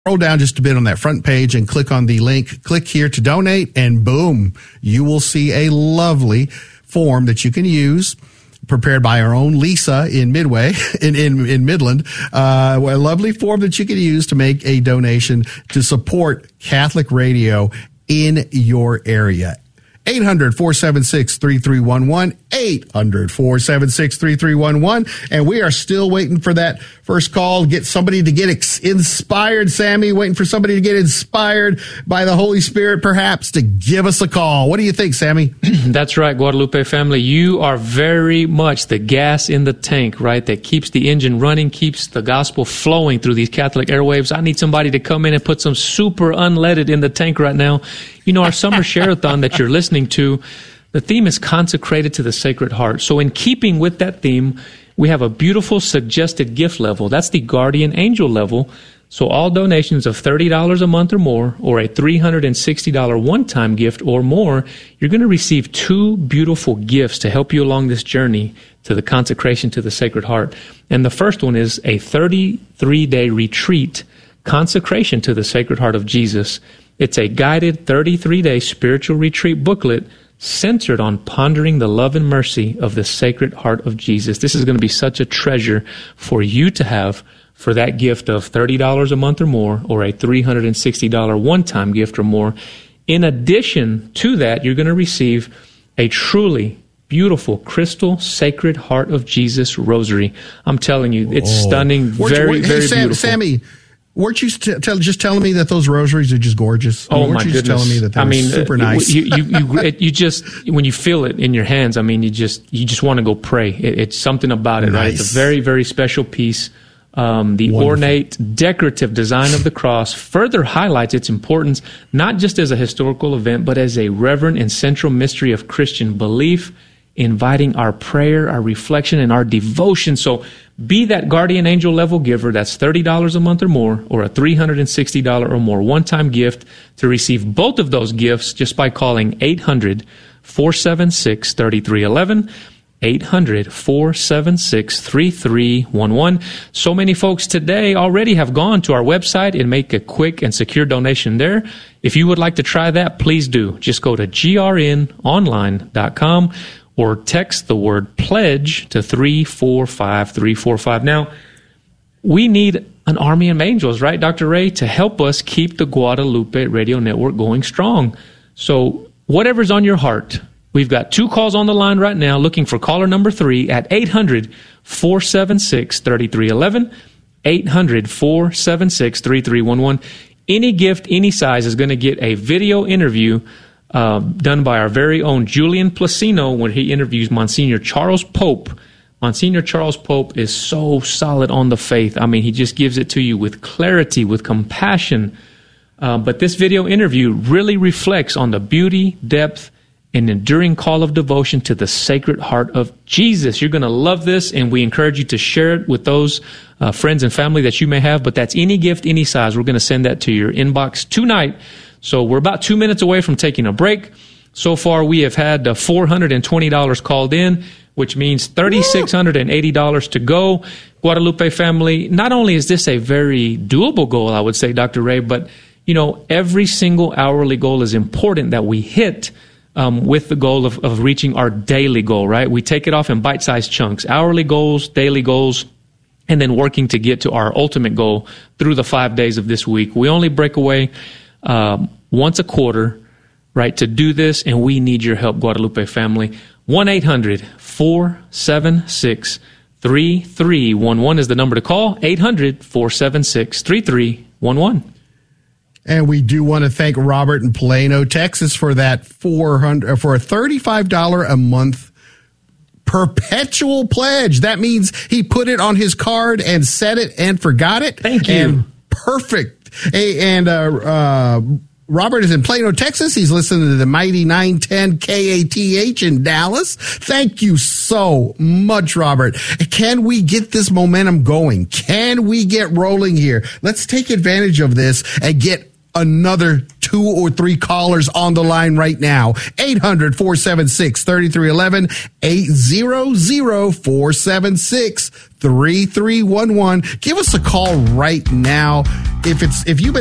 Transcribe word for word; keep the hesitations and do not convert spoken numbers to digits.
Scroll down just a bit on that front page and click on the link. Click here to donate, and boom, you will see a lovely form that you can use, prepared by our own Lisa in Midway, in, in, in Midland. Uh, a lovely form that you can use to make a donation to support Catholic radio in your area. eight hundred, four seven six, three three one one, eight hundred, four seven six, three three one one. And we are still waiting for that first call. Get somebody to get ex- inspired, Sammy, waiting for somebody to get inspired by the Holy Spirit, perhaps, to give us a call. What do you think, Sammy? That's right, Guadalupe family. You are very much the gas in the tank, right, that keeps the engine running, keeps the gospel flowing through these Catholic airwaves. I need somebody to come in and put some super unleaded in the tank right now. You know, our summer share-a-thon that you're listening to, the theme is consecrated to the Sacred Heart. So in keeping with that theme, we have a beautiful suggested gift level. That's the guardian angel level. So all donations of thirty dollars a month or more, or a three hundred sixty dollars one-time gift or more, you're going to receive two beautiful gifts to help you along this journey to the consecration to the Sacred Heart. And the first one is a thirty-three day retreat, Consecration to the Sacred Heart of Jesus. It's a guided thirty-three day spiritual retreat booklet centered on pondering the love and mercy of the Sacred Heart of Jesus. This is going to be such a treasure for you to have for that gift of thirty dollars a month or more, or a three hundred sixty dollars one-time gift or more. In addition to that, you're going to receive a truly beautiful crystal Sacred Heart of Jesus rosary. I'm telling you, it's oh. stunning, very, hey, very Sam, beautiful. Sammy, weren't you st- tell, just telling me that those rosaries are just gorgeous? I mean, oh, weren't my you goodness. Just telling me that they're I mean, super uh, nice? You, you, you, it, you just, when you feel it in your hands, I mean, you just you just want to go pray. It, it's something about it, nice. Right? It's a very, very special piece. Um, the Wonderful. Ornate, decorative design of the cross further highlights its importance, not just as a historical event, but as a reverent and central mystery of Christian belief, inviting our prayer, our reflection, and our devotion. So be that guardian angel level giver. That's thirty dollars a month or more, or a three hundred sixty dollars or more one-time gift to receive both of those gifts just by calling eight hundred, four seven six, three three one one, eight hundred, four seven six, three three one one. So many folks today already have gone to our website and make a quick and secure donation there. If you would like to try that, please do. Just go to g r n online dot com or text the word pledge to three four five three four five. Now, we need an army of angels, right, Doctor Ray, to help us keep the Guadalupe Radio Network going strong. So whatever's on your heart, we've got two calls on the line right now looking for caller number three at eight hundred, four seven six, three three one one, eight hundred, four seven six, three three one one. Any gift, any size is going to get a video interview uh, done by our very own Julian Placino when he interviews Monsignor Charles Pope. Monsignor Charles Pope is so solid on the faith. I mean, he just gives it to you with clarity, with compassion. Uh, but this video interview really reflects on the beauty, depth, an enduring call of devotion to the Sacred Heart of Jesus. You're going to love this, and we encourage you to share it with those uh, friends and family that you may have. But that's any gift, any size. We're going to send that to your inbox tonight. So we're about two minutes away from taking a break. So far, we have had uh, four hundred twenty dollars called in, which means three thousand six hundred eighty dollars to go. Guadalupe family, not only is this a very doable goal, I would say, Doctor Ray, but, you know, every single hourly goal is important that we hit Um, with the goal of, of reaching our daily goal, right? We take it off in bite-sized chunks, hourly goals, daily goals, and then working to get to our ultimate goal through the five days of this week. We only break away um, once a quarter, right, to do this, and we need your help, Guadalupe family. one eight hundred, four seven six, three three one one is the number to call, eight hundred, four seven six, three three one one. And we do want to thank Robert in Plano, Texas, for that four hundred for a thirty-five dollars a month perpetual pledge. That means he put it on his card and set it and forgot it. Thank you. And perfect. Hey, and uh, uh, Robert is in Plano, Texas. He's listening to the mighty nine ten K A T H in Dallas. Thank you so much, Robert. Can we get this momentum going? Can we get rolling here? Let's take advantage of this and get another two or three callers on the line right now. eight hundred, four seven six, three three one one, eight hundred, four seven six, three three one one. Give us a call right now. If it's, if you've been